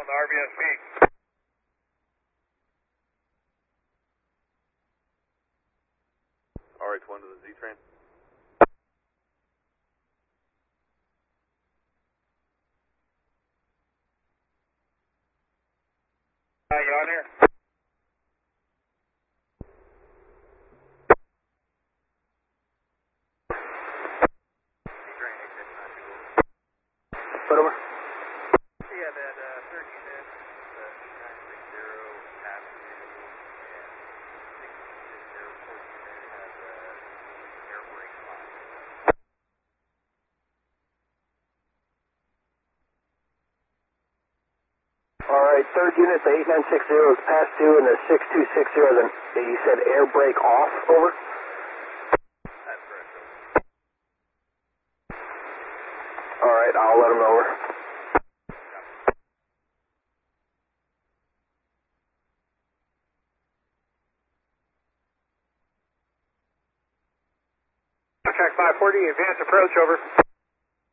on the RVSP. RH1 to the Z-Train. You on here? Z-Train, ignition on fuel. Put over. Yeah, that third unit, the 8960 past 2 and 6260 fourth unit has air brake on. Alright, third unit, the 8960 is past 2 and the 6260, then you said air brake off, over? That's correct, over. Alright, I'll let them know, over. Track 540, advance approach, over.